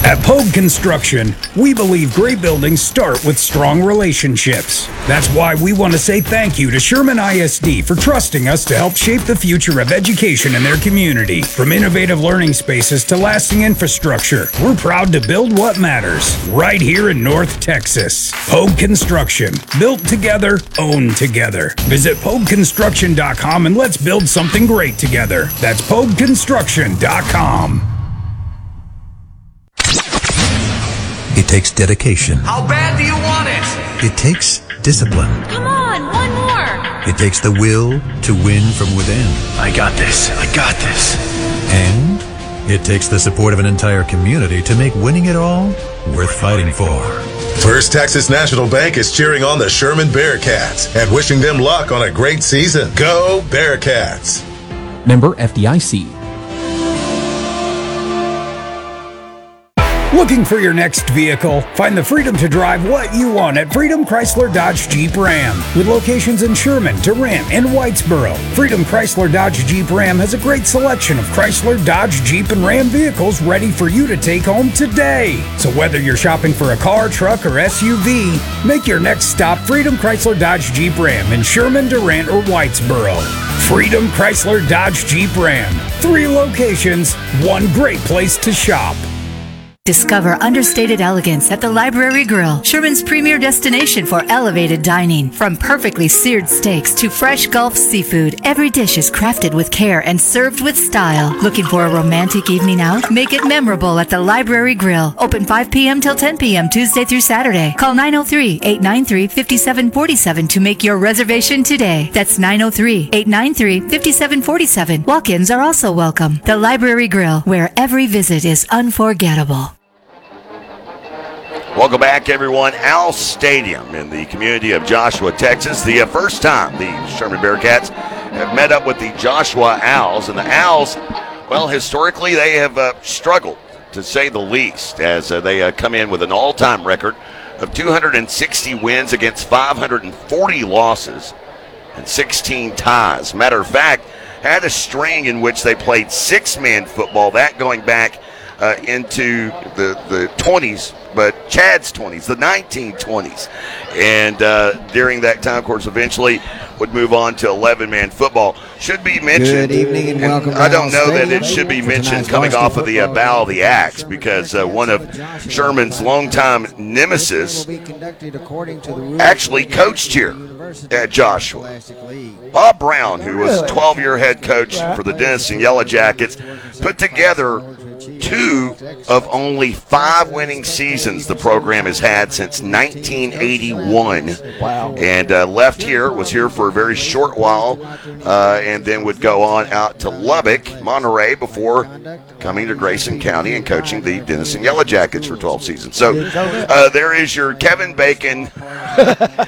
At Pogue Construction, we believe great buildings start with strong relationships. That's why we want to say thank you to Sherman ISD for trusting us to help shape the future of education in their community. From innovative learning spaces to lasting infrastructure, we're proud to build what matters right here in North Texas. Pogue Construction, built together, owned together. Visit PogueConstruction.com and let's build something great together. That's PogueConstruction.com. It takes dedication. How bad do you want it? It takes discipline. Come on, one more. It takes the will to win from within. I got this. I got this. And it takes the support of an entire community to make winning it all worth fighting for. First Texas National Bank is cheering on the Sherman Bearcats and wishing them luck on a great season. Go Bearcats! Member FDIC. Looking for your next vehicle? Find the freedom to drive what you want at Freedom Chrysler Dodge Jeep Ram. With locations in Sherman, Durant, and Whitesboro, Freedom Chrysler Dodge Jeep Ram has a great selection of Chrysler, Dodge, Jeep, and Ram vehicles ready for you to take home today. So whether you're shopping for a car, truck, or SUV, make your next stop Freedom Chrysler Dodge Jeep Ram in Sherman, Durant, or Whitesboro. Freedom Chrysler Dodge Jeep Ram. 3 locations, one great place to shop. Discover understated elegance at the Library Grill, Sherman's premier destination for elevated dining. From perfectly seared steaks to fresh Gulf seafood, every dish is crafted with care and served with style. Looking for a romantic evening out? Make it memorable at the Library Grill. Open 5 p.m. till 10 p.m. Tuesday through Saturday. Call 903-893-5747 to make your reservation today. That's 903-893-5747. Walk-ins are also welcome. The Library Grill, where every visit is unforgettable. Welcome back, everyone. Al Stadium in the community of Joshua, Texas. The first time the Sherman Bearcats have met up with the Joshua Owls. And the Owls, well, historically, they have struggled, to say the least, as they come in with an all-time record of 260 wins against 540 losses and 16 ties. Matter of fact, had a string in which they played 6-man football, that going back into the 20s, but Chad's 20s, the 1920s. And during that time, of course, eventually would move on to 11-man football. Should be mentioned. Good evening and welcome. I don't know that it should be mentioned coming off of the bow of the axe, because one of Sherman's longtime nemesis actually coached here at Joshua. Bob Brown, who was 12-year head coach for the Denison Yellow Jackets, put together 2 of only 5 winning seasons the program has had since 1981. Wow. And left here, was here for a very short while, and then would go on out to Lubbock, Monterey, before coming to Grayson County and coaching the Denison Yellow Jackets for 12 seasons. So there is your Kevin Bacon